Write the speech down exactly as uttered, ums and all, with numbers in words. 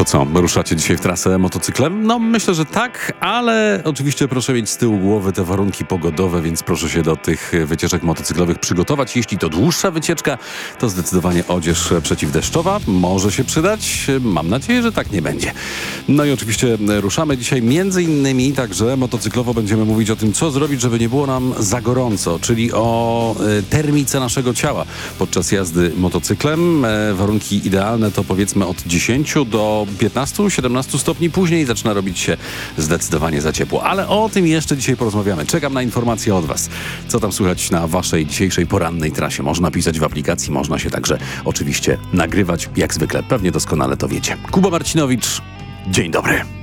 To co, ruszacie dzisiaj w trasę motocyklem? No myślę, że tak, ale oczywiście proszę mieć z tyłu głowy te warunki pogodowe, więc proszę się do tych wycieczek motocyklowych przygotować. Jeśli to dłuższa wycieczka, to zdecydowanie odzież przeciwdeszczowa może się przydać. Mam nadzieję, że tak nie będzie. No i oczywiście ruszamy dzisiaj między innymi także motocyklowo będziemy mówić o tym, co zrobić, żeby nie było nam za gorąco, czyli o termice naszego ciała podczas jazdy motocyklem. Warunki idealne to powiedzmy od dziesięciu do piętnastu siedemnastu stopni, później zaczyna robić się zdecydowanie za ciepło. Ale o tym jeszcze dzisiaj porozmawiamy. Czekam na informacje od Was. Co tam słychać na Waszej dzisiejszej porannej trasie? Można pisać w aplikacji, można się także oczywiście nagrywać, jak zwykle. Pewnie doskonale to wiecie. Kuba Marcinowicz, dzień dobry.